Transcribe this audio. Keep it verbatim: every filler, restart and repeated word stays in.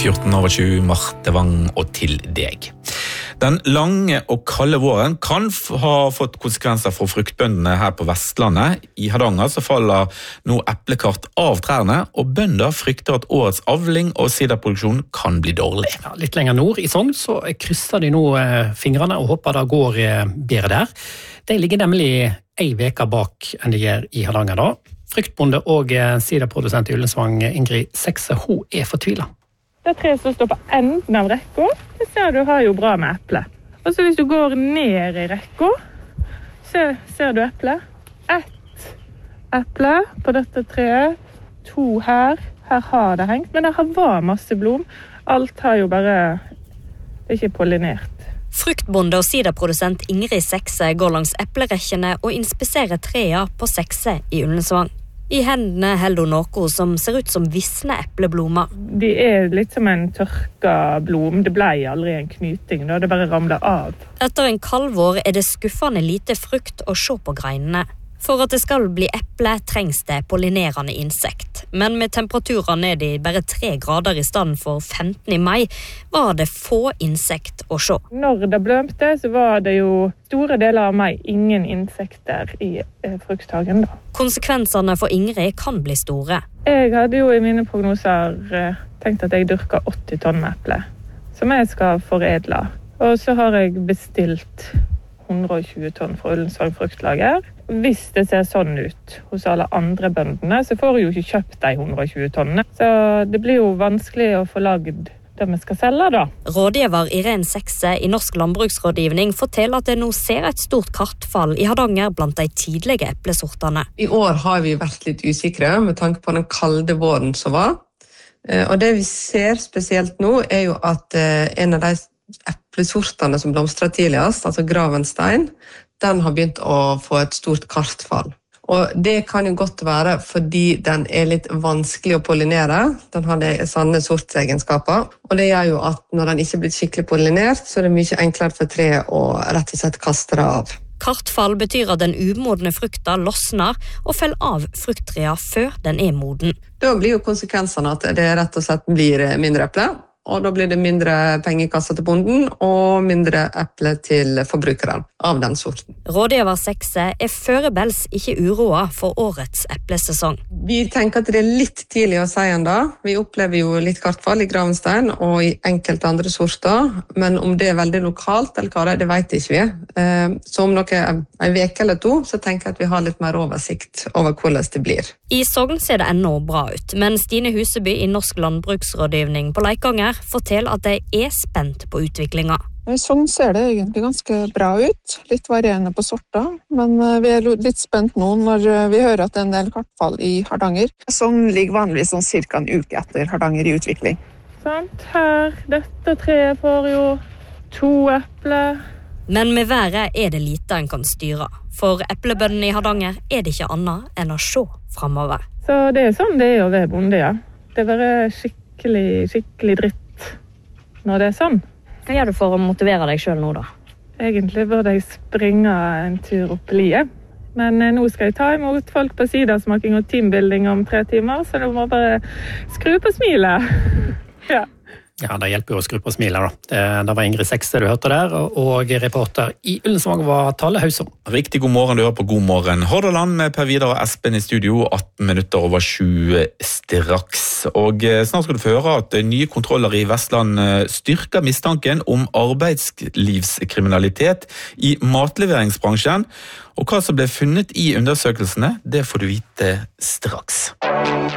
fjorten over tjue, Marte Wang, og til deg. Den lange og kalde våren kan ha fått konsekvenser for fruktbøndene her på Vestlandet. I Hardanger så faller nå eplekart av trærne, og bønder frykter at årets avling og siderproduksjon kan bli dårlig. Ja, litt lenger nord i Sogn så krysser de nå fingrene og håper det går bedre der. De ligger nemlig ei veka bak enn de gjør i Hardanger da. Fruktbonde og siderprodusent i Ullensvang, Ingrid Sekse, hun er fortvilet. Det treet som står på enden av rekka, det ser du har jo bra med eple. Og så hvis du går ned i rekka, så ser du eple. Ett eple på dette treet, to her, her har det hengt, men det har var masse blom. Alt har jo bare, det er ikke pollinert. Fruktbonde og siderprodusent Ingrid Sekse går langs eplerekkene og inspiserer trea på Sekse i Ullensvang. I hendene holder hun noe som ser ut som visne epleblommer. De er litt som en tørka blom. Det ble aldri en knyting, da. Det bare ramler av. Etter en kaldvår er det skuffende lite frukt å se på greinene. For at det skal bli eple, trengs det pollinerende insekt. Men med temperaturer ned i bare tre grader i stedet for femten i mai, var det få insekt å se. Når det blømte, så var det jo store deler av mai ingen insekter i eh, frukthagen da. Konsekvensene for Ingrid kan bli store. Jeg hadde jo i mine prognoser eh, tenkt at jeg dyrker åtti tonn med eple, som jeg skal foredle. Og så har jeg bestilt hundre og tjue tonn fra Ullensvang fruktlager. Hvis det ser sånn ut hos alle andre bøndene, så får jeg jo ikke kjøpt de hundre og tjue tonnene. Så det blir jo vanskelig å få lagd det vi skal selge da. Rådgiver Irene Sekse i Norsk Landbruksrådgivning forteller at det nå ser et stort kartfall i Hardanger blant de tidlige eplesortene. I år har vi vært litt usikre med tanke på den kalde våren som var. Og det vi ser spesielt nå er jo at en av de eplesortene som blomstrer tidligst, altså Gravenstein, den har begynt å få et stort kartfall. Og det kan jo godt være fordi den er litt vanskelig å pollinere. Den har de sanne sortsegenskaper. Og det gjør jo at når den ikke blir skikkelig pollinert, så er det mye enklere for treet å rett og slett kaste det av. Kartfall betyr at den umodne frukta losner og feller av frukttrea før den er moden. Da blir jo konsekvensene at det rett og slett blir mindre eple. Og da blir det mindre penger i kassa til bonden, og mindre eple til forbrukeren av den sorten. Rådgiver Sekse er førebels ikke uroa for årets eplesesong. Vi tenker at det er litt tidlig å si enda. Vi opplever jo litt kartfall i Gravenstein og i enkelte andre sorter, men om det er veldig lokalt eller hva det er, det vet ikke vi. Så om noe, en veke eller to, så tenker jeg at vi har litt mer oversikt over hvordan det blir. I Sogn ser det ennå bra ut, men Stine Huseby i Norsk Landbruksrådgivning på Leikanger forteller at de er spent på utviklinga. Sånn ser det egentlig ganske bra ut, litt varierende på sorter, men vi er litt spent nå når vi hører at det er en del kartfall i Hardanger. Sånn ligger vanligvis sånn cirka en uke etter Hardanger i utvikling. Sant, her, dette treet får jo to epler. Men med været er det lite en kan styre. For eplebøndene i Hardanger er det ikke annet enn å se fremover. Så det er sånn det er å være bonde, ja. Det er bare skikkelig, skikkelig dritt når det er sånn. Hva gjør du for å motivere deg selv nå da? Egentlig burde jeg springe en tur opp liet. Men eh, nå skal jeg ta imot folk på sidersmaking og teambuilding om tre timer, så du må bare skru på smilet. Ja. Ja, det hjelper jo å skru på smilet da. Det, det var Ingrid Sekse du hørte der, og reporter i Ullensvang var Tale Hausom. Riktig god morgen, du hører på God morgen Hordaland med Per Vidar og Espen i studio, atten minutter over sju straks. Og snart skal du få høre at nye kontroller i Vestland styrker mistanken om arbeidslivskriminalitet i matleveringsbransjen. Og hva som ble funnet i undersøkelsene, det får du vite straks.